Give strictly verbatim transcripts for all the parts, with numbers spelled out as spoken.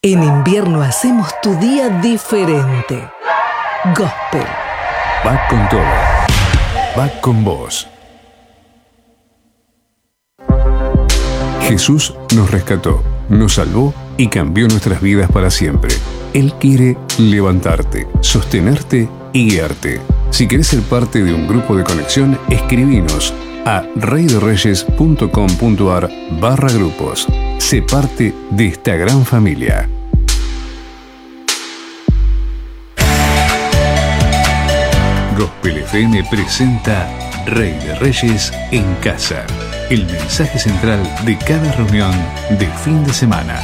En invierno hacemos tu día diferente. Gospel. Va con todo. Va con vos. Jesús nos rescató, nos salvó y cambió nuestras vidas para siempre. Él quiere levantarte, sostenerte y guiarte. Si querés ser parte de un grupo de conexión, escribinos a reydereyes.com.ar barra grupos. Sé parte de esta gran familia. Gospel F M presenta Rey de Reyes en casa. El mensaje central de cada reunión de fin de semana.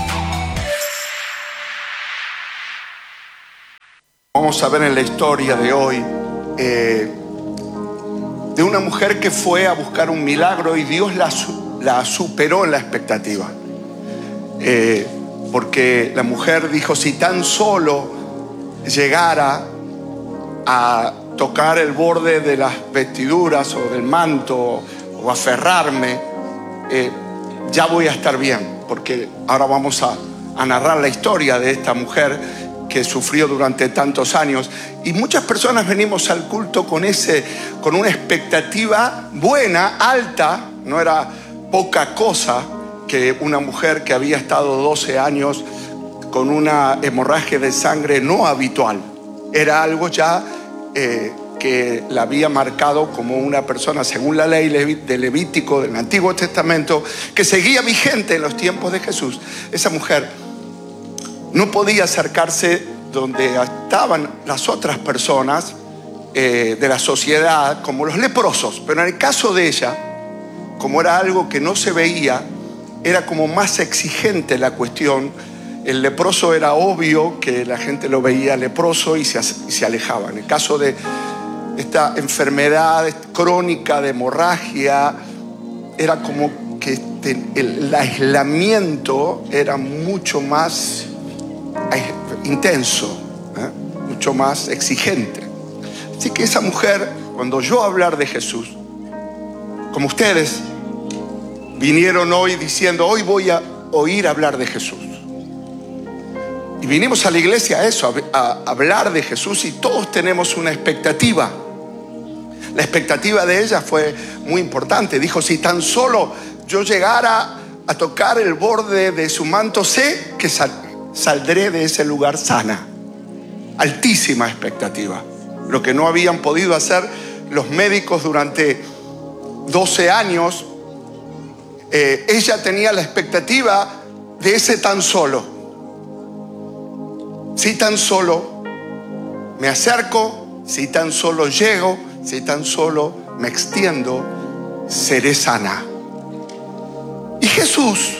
Vamos a ver en la historia de hoy eh, de una mujer que fue a buscar un milagro y Dios la, la superó en la expectativa. Eh, porque la mujer dijo, si tan solo llegara a tocar el borde de las vestiduras o del manto o aferrarme, eh, ya voy a estar bien. Porque ahora vamos a, a narrar la historia de esta mujer que sufrió durante tantos años. Y muchas personas venimos al culto con, ese, con una expectativa buena, alta. No era poca cosa que una mujer que había estado doce años con una hemorragia de sangre no habitual. Era algo ya eh, que la había marcado como una persona, según la ley de Levítico del Antiguo Testamento, que seguía vigente en los tiempos de Jesús. Esa mujer no podía acercarse donde estaban las otras personas eh, de la sociedad, como los leprosos. Pero en el caso de ella, como era algo que no se veía, era como más exigente la cuestión. El leproso era obvio que la gente lo veía leproso y se, y se alejaba. En el caso de esta enfermedad crónica de hemorragia, era como que este, el, el aislamiento era mucho más intenso, ¿eh? mucho más exigente. Así que esa mujer, cuando oyó hablar de Jesús, como ustedes vinieron hoy diciendo, hoy voy a oír hablar de Jesús. Y vinimos a la iglesia a eso, a, a hablar de Jesús, y todos tenemos una expectativa. La expectativa de ella fue muy importante. Dijo, si tan solo yo llegara a tocar el borde de su manto, sé que sal, saldré de ese lugar sana. Altísima expectativa. Lo que no habían podido hacer los médicos durante doce años, eh, ella tenía la expectativa de ese tan solo. Si tan solo me acerco, si tan solo llego, si tan solo me extiendo, seré sana. Y Jesús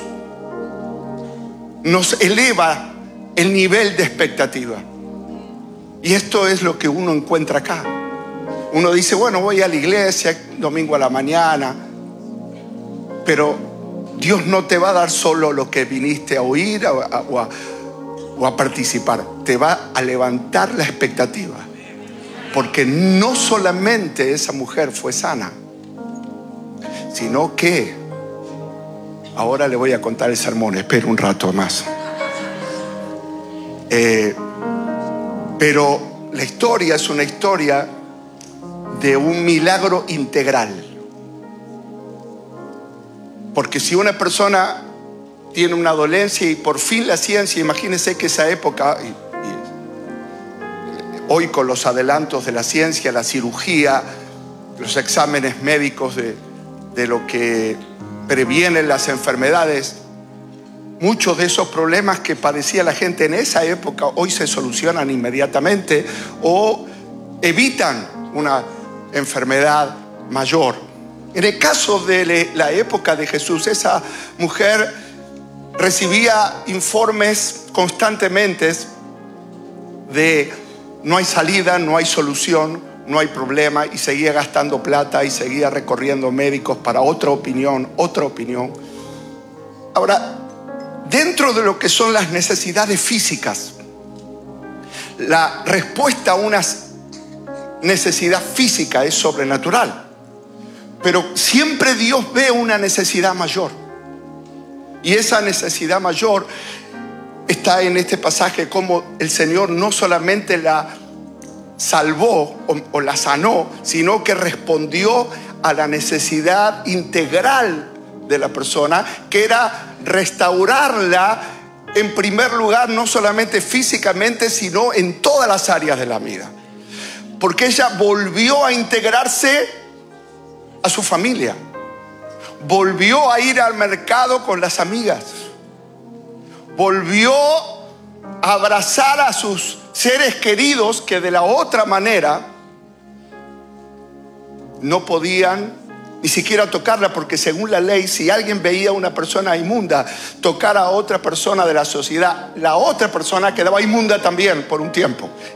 nos eleva el nivel de expectativa. Y esto es lo que uno encuentra acá. Uno dice, bueno, voy a la iglesia domingo a la mañana, pero Dios no te va a dar solo lo que viniste a oír o a, o a, o a participar. Te va a levantar la expectativa. Porque no solamente esa mujer fue sana, sino que, ahora le voy a contar el sermón, espera un rato más. Eh, pero la historia es una historia de un milagro integral. Porque si una persona tiene una dolencia y por fin la ciencia, imagínense que esa época, y, y hoy con los adelantos de la ciencia, la cirugía, los exámenes médicos de, de lo que previenen las enfermedades, muchos de esos problemas que padecía la gente en esa época hoy se solucionan inmediatamente o evitan una enfermedad mayor. En el caso de la época de Jesús, esa mujer recibía informes constantemente de no hay salida, no hay solución, no hay problema, y seguía gastando plata y seguía recorriendo médicos para otra opinión, otra opinión. Ahora, dentro de lo que son las necesidades físicas, la respuesta a una necesidad física es sobrenatural. Pero siempre Dios ve una necesidad mayor. Y esa necesidad mayor está está en este pasaje cómo el Señor no solamente la salvó o, o la sanó, sino que respondió a la necesidad integral de la persona, que era restaurarla en primer lugar, no solamente físicamente, sino en todas las áreas de la vida. Porque ella volvió a integrarse a su familia, volvió a ir al mercado con las amigas, volvió a abrazar a sus seres queridos que de la otra manera no podían ni siquiera tocarla, porque según la ley, si alguien veía a una persona inmunda tocar a otra persona de la sociedad, la otra persona quedaba inmunda también por un tiempo.